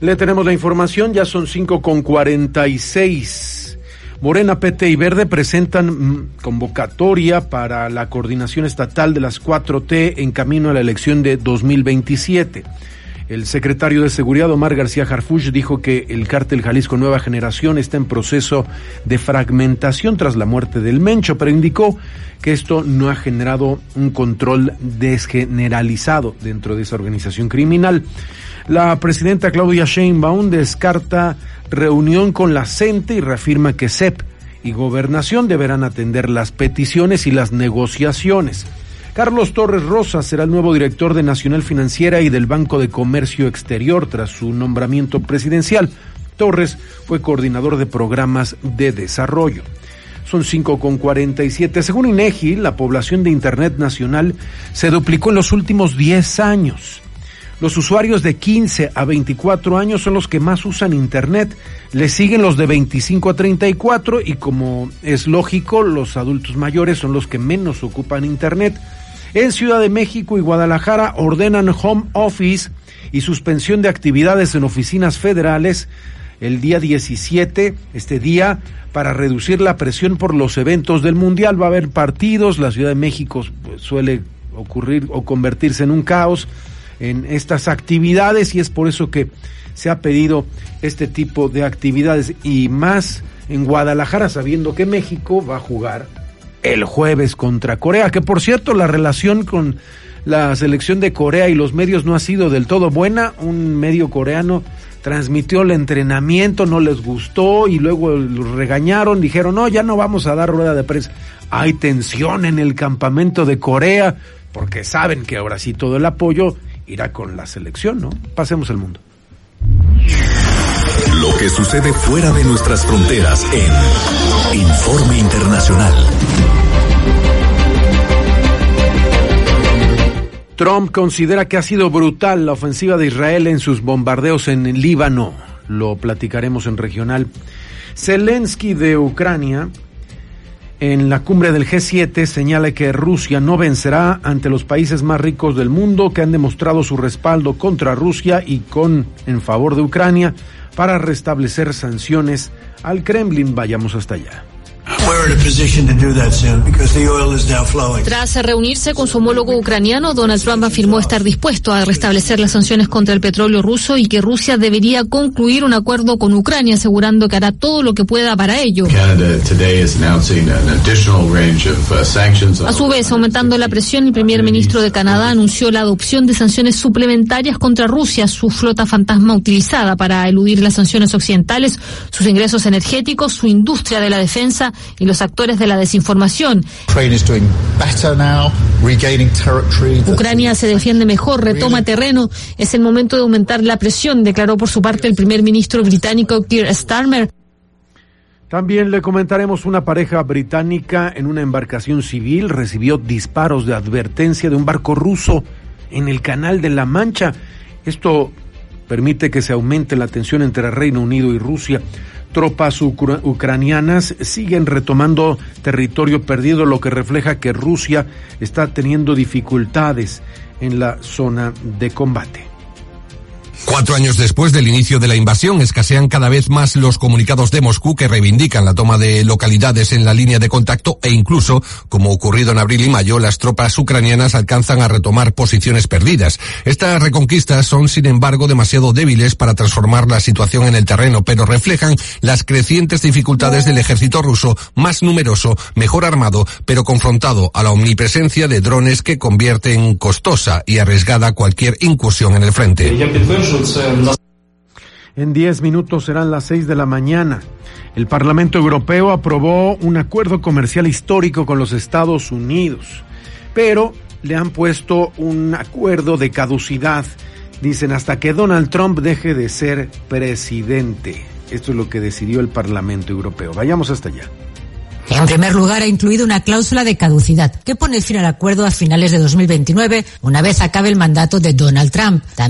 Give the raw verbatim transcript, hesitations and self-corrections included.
Le tenemos la información, ya son cinco con cuarenta y seis. Morena, P T y Verde presentan convocatoria para la coordinación estatal de las cuatro T en camino a la elección de dos mil veintisiete. El secretario de Seguridad, Omar García Harfuch, dijo que el cártel Jalisco Nueva Generación está en proceso de fragmentación tras la muerte del Mencho, pero indicó que esto no ha generado un control desgeneralizado dentro de esa organización criminal. La presidenta Claudia Sheinbaum descarta reunión con la C E N T E y reafirma que C E P y Gobernación deberán atender las peticiones y las negociaciones. Carlos Torres Rosas será el nuevo director de Nacional Financiera y del Banco de Comercio Exterior tras su nombramiento presidencial. Torres fue coordinador de programas de desarrollo. Son cinco con cuarenta y siete. Según INEGI, la población de Internet nacional se duplicó en los últimos diez años. Los usuarios de quince a veinticuatro años son los que más usan Internet. Le siguen los de veinticinco a treinta y cuatro y, como es lógico, los adultos mayores son los que menos ocupan Internet. En Ciudad de México y Guadalajara ordenan home office y suspensión de actividades en oficinas federales el día diecisiete, este día, para reducir la presión por los eventos del Mundial. Va a haber partidos, la Ciudad de México pues, suele ocurrir o convertirse en un caos en estas actividades y es por eso que se ha pedido este tipo de actividades y más en Guadalajara, sabiendo que México va a jugar el jueves contra Corea, que por cierto la relación con la selección de Corea y los medios no ha sido del todo buena. Un medio coreano transmitió el entrenamiento, no les gustó y luego los regañaron, dijeron no, ya no vamos a dar rueda de prensa. Hay tensión en el campamento de Corea porque saben que ahora sí todo el apoyo irá con la selección, ¿no? Pasemos el mundo. Lo que sucede fuera de nuestras fronteras en Informe Internacional. Trump considera que ha sido brutal la ofensiva de Israel en sus bombardeos en el Líbano. Lo platicaremos en regional. Zelensky de Ucrania, en la cumbre del G siete, señala que Rusia no vencerá ante los países más ricos del mundo que han demostrado su respaldo contra Rusia y con en favor de Ucrania para restablecer sanciones al Kremlin. Vayamos hasta allá. Tras reunirse con su homólogo ucraniano, Donald Trump afirmó estar dispuesto a restablecer las sanciones contra el petróleo ruso y que Rusia debería concluir un acuerdo con Ucrania, asegurando que hará todo lo que pueda para ello. A su vez, aumentando la presión, el primer ministro de Canadá anunció la adopción de sanciones suplementarias contra Rusia, su flota fantasma utilizada para eludir las sanciones occidentales, sus ingresos energéticos, su industria de la defensa y los actores de la desinformación. Ucrania se defiende mejor, retoma terreno. Es el momento de aumentar la presión, declaró por su parte el primer ministro británico Keir Starmer. También le comentaremos: una pareja británica en una embarcación civil recibió disparos de advertencia de un barco ruso en el Canal de la Mancha. Esto permite que se aumente la tensión entre Reino Unido y Rusia. Tropas ucra- ucranianas siguen retomando territorio perdido, lo que refleja que Rusia está teniendo dificultades en la zona de combate. Cuatro años después del inicio de la invasión, escasean cada vez más los comunicados de Moscú que reivindican la toma de localidades en la línea de contacto e incluso, como ocurrido en abril y mayo, las tropas ucranianas alcanzan a retomar posiciones perdidas. Estas reconquistas son, sin embargo, demasiado débiles para transformar la situación en el terreno, pero reflejan las crecientes dificultades del ejército ruso, más numeroso, mejor armado, pero confrontado a la omnipresencia de drones que convierten costosa y arriesgada cualquier incursión en el frente. En diez minutos serán las seis de la mañana. El Parlamento Europeo aprobó un acuerdo comercial histórico con los Estados Unidos, pero le han puesto un acuerdo de caducidad. Dicen hasta que Donald Trump deje de ser presidente. Esto es lo que decidió el Parlamento Europeo. Vayamos hasta allá. En primer lugar, ha incluido una cláusula de caducidad que pone fin al acuerdo a finales de dos mil veintinueve, una vez acabe el mandato de Donald Trump. También